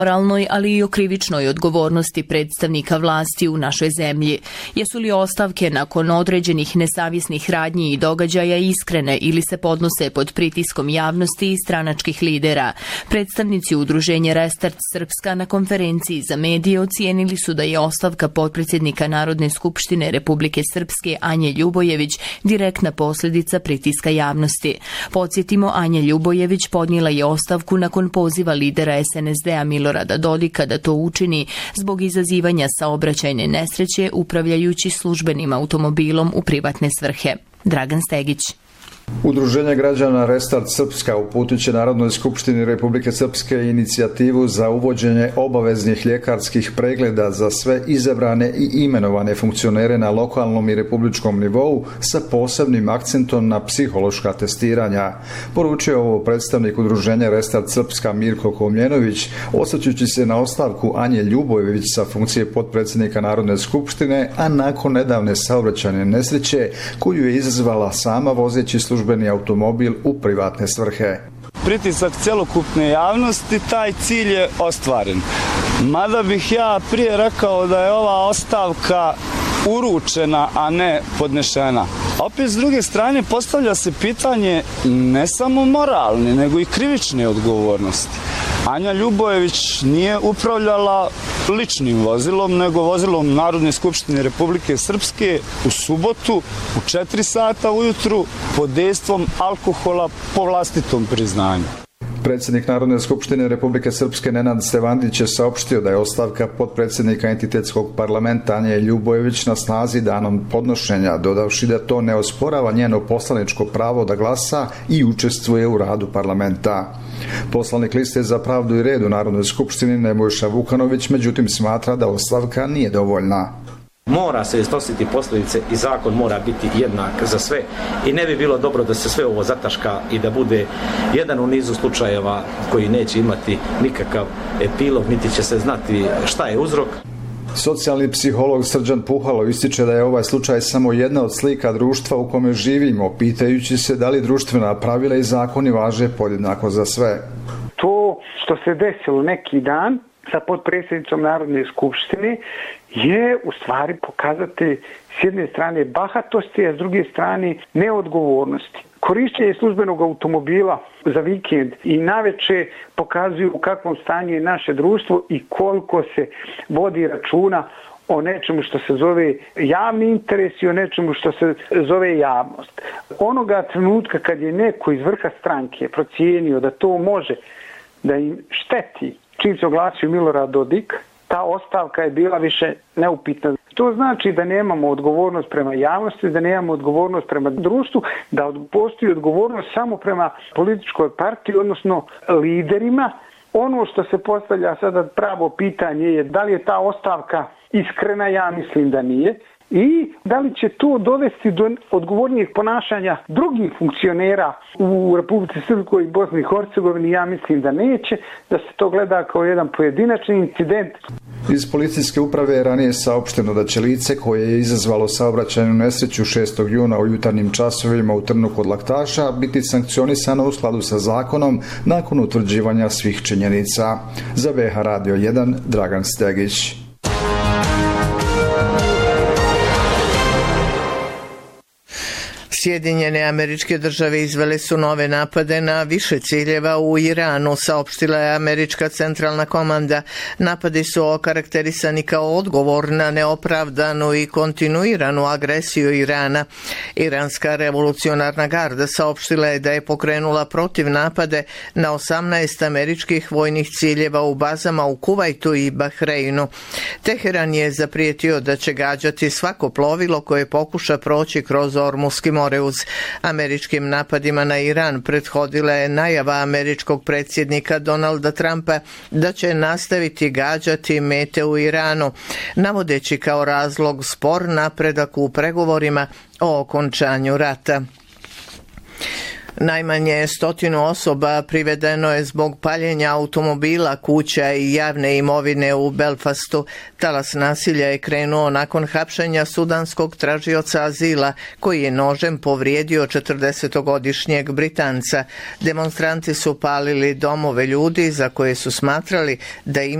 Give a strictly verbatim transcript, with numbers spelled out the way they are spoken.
moralnoj, ali i o krivičnoj odgovornosti predstavnika vlasti u našoj zemlji. Jesu li ostavke nakon određenih nesavjesnih radnji i događaja iskrene ili se podnose pod pritiskom javnosti i stranačkih lidera? Predstavnici udruženja Restart Srpska na konferenciji za medije ocijenili su da je ostavka potpredsjednika Narodne skupštine Republike Srpske Anje Ljubojević direktna posljedica pritiska javnosti. Podsjetimo, Anja Ljubojević podnijela je ostavku nakon poziva lidera es en es de-a Milorada Dodika da to učini zbog izazivanja saobraćajne nesreće upravljajući službenim automobilom u privatne svrhe. Dragan Stegić. Udruženje građana Restart Srpska uputit će Narodnoj skupštini Republike Srpske inicijativu za uvođenje obaveznih ljekarskih pregleda za sve izabrane i imenovane funkcionere na lokalnom i republičkom nivou sa posebnim akcentom na psihološka testiranja. Poručio ovo predstavnik udruženja Restart Srpska Mirko Komljenović, osvrćući se na ostavku Anje Ljubojević sa funkcije potpredsjednika Narodne skupštine, a nakon nedavne saobraćajne nesreće koju je izazvala sama vozeći službeni automobil u privatne svrhe. Pritisak celokupne javnosti, taj cilj je ostvaren. Mada bih ja prije rekao da je ova ostavka uručena, a ne podnešena. Opet s druge strane postavlja se pitanje ne samo moralne, nego i krivične odgovornosti. Anja Ljubojević nije upravljala ličnim vozilom, nego vozilom Narodne skupštine Republike Srpske u subotu u četiri sata ujutru pod dejstvom alkohola po vlastitom priznanju. Predsjednik Narodne skupštine Republike Srpske Nenad Stevandić je saopštio da je ostavka potpredsjednika entitetskog parlamenta Anje Ljubojević na snazi danom podnošenja, dodavši da to ne osporava njeno poslaničko pravo da glasa i učestvuje u radu parlamenta. Poslanik Liste za pravdu i red u Narodnoj skupštini Nebojša Vukanović međutim smatra da ostavka nije dovoljna. Mora se snositi posljedice i zakon mora biti jednak za sve i ne bi bilo dobro da se sve ovo zataška i da bude jedan u nizu slučajeva koji neće imati nikakav epilog, niti će se znati šta je uzrok. Socijalni psiholog Srđan Puhalo ističe da je ovaj slučaj samo jedna od slika društva u kome živimo, pitajući se da li društvena pravila i zakoni važe podjednako za sve. To što se desilo neki dan sa potpredsjednicom Narodne skupštine je u stvari pokazati s jedne strane bahatosti, a s druge strane neodgovornosti. Korišćenje službenog automobila za vikend i naveče pokazuju u kakvom stanju je naše društvo i koliko se vodi računa o nečemu što se zove javni interes i o nečemu što se zove javnost. Onoga trenutka kad je neko iz vrha stranke procijenio da to može da im šteti, čim se oglasio Milorad Dodik, ta ostavka je bila više neupitna. To znači da nemamo odgovornost prema javnosti, da nemamo odgovornost prema društvu, da postoji odgovornost samo prema političkoj partiji, odnosno liderima. Ono što se postavlja sada pravo pitanje je da li je ta ostavka iskrena, ja mislim da nije. I da li će to dovesti do odgovornijih ponašanja drugih funkcionera u Republici Srpskoj i Bosni i Hercegovini, ja mislim da neće, da se to gleda kao jedan pojedinačni incident. Iz policijske uprave je ranije saopšteno da će lice koje je izazvalo saobraćajnu nesreću šestog juna u jutarnjim časovima u Trnu kod Laktaša biti sankcionisano u skladu sa zakonom nakon utvrđivanja svih činjenica. Za B H Radio jedan, Dragan Stegić. Sjedinjene Američke Države izvele su nove napade na više ciljeva u Iranu, saopštila je Američka centralna komanda. Napadi su okarakterisani kao odgovor na neopravdanu i kontinuiranu agresiju Irana. Iranska revolucionarna garda saopštila je da je pokrenula protiv napade na osamnaest američkih vojnih ciljeva u bazama u Kuvajtu i Bahreinu. Teheran je zaprijetio da će gađati svako plovilo koje pokuša proći kroz Ormuski more. Uz američkim napadima na Iran prethodila je najava američkog predsjednika Donalda Trumpa da će nastaviti gađati mete u Iranu, navodeći kao razlog spor napredak u pregovorima o okončanju rata. Najmanje stotinu osoba privedeno je zbog paljenja automobila, kuća i javne imovine u Belfastu. Talas nasilja je krenuo nakon hapšenja sudanskog tražioca azila koji je nožem povrijedio četrdesetogodišnjeg Britanca. Demonstranti su palili domove ljudi za koje su smatrali da im